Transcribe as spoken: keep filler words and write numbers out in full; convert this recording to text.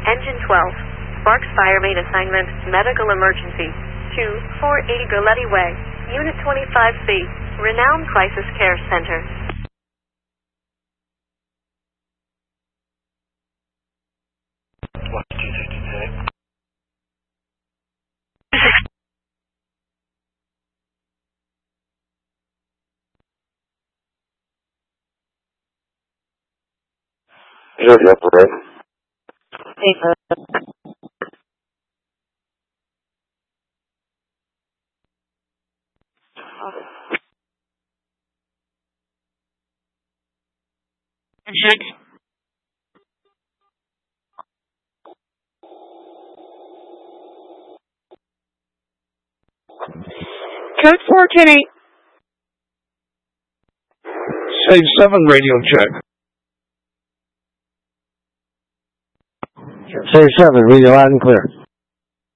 Engine twelve. Sparks Fire Main Assignment, Medical Emergency. two four eighty Galletti Way, Unit twenty-five C, Renown Crisis Care Center. Watch two sixty-six. You're the operator. Hey, sir. Check. Code four ten eight. Save seven radio check. Save seven, radio loud and clear.